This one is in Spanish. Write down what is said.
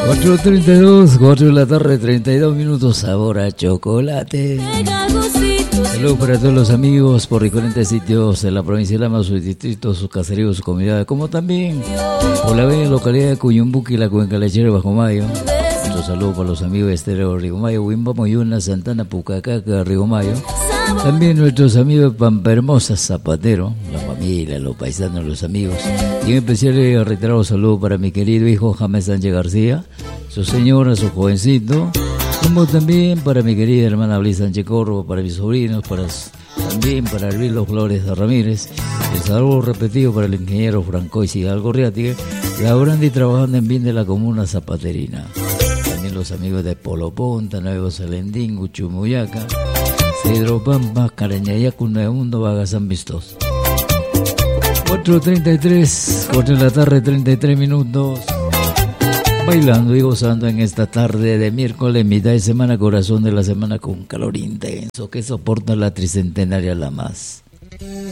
4:32, 4 de la tarde, 32 minutos, sabor a chocolate. Saludos para todos los amigos por diferentes sitios de la provincia de Lama, sus distritos, sus caseríos, sus comunidades, como también por la bella localidad de Cuyumbuqui, la cuenca lechera de Bajo Mayo. Nuestro saludo para los amigos de Estéreo Río Mayo, Wimba, Moyuna, Santana, Pucacaca, Río Mayo. También nuestros amigos de Pampa Hermosa, Zapatero, la familia, los paisanos, los amigos. Y en especial reiterado saludo para mi querido hijo James Sánchez García, su señora, su jovencito, como también para mi querida hermana Bliss Sánchez Corvo, para mis sobrinos, también para Luis Flores Ramírez. El saludo repetido para el ingeniero Franco y Sigal Gorriátiga, laborando y trabajando en bien de la comuna zapaterina. También los amigos de Polo Ponta, Nuevo Salendín, Uchumuyaca, Cedro Pampa, Carañayacu, Nuevo Mundo, Vaga San Vistos. 4:33, 4 de la tarde, 33 minutos. Bailando y gozando en esta tarde de miércoles, mitad de semana, corazón de la semana con calor intenso que soporta la tricentenaria La Más.